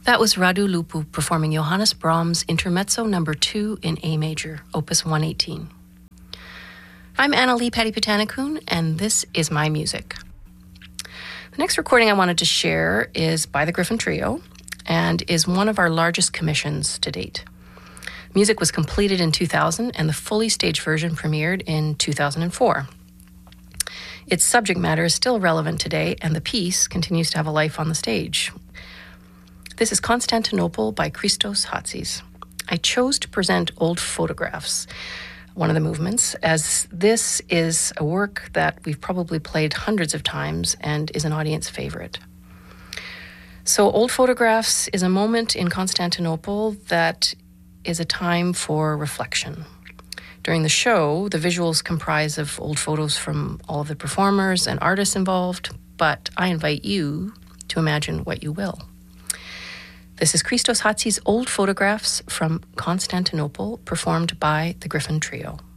That was Radu Lupu performing Johannes Brahms' Intermezzo No. 2 in A major, Opus 118. I'm Annalee Petty-Patanikun, and this is my music. The next recording I wanted to share is by the Griffin Trio and is one of our largest commissions to date. Music was completed in 2000 and the fully staged version premiered in 2004. Its subject matter is still relevant today, and the piece continues to have a life on the stage. This is Constantinople by Christos Hatsis. I chose to present Old Photographs, one of the movements, as this is a work that we've probably played hundreds of times and is an audience favorite. So Old Photographs is a moment in Constantinople that is a time for reflection. During the show, the visuals comprise of old photos from all of the performers and artists involved, but I invite you to imagine what you will. This is Christos Hatsis' Old Photographs from Constantinople, performed by the Griffin Trio.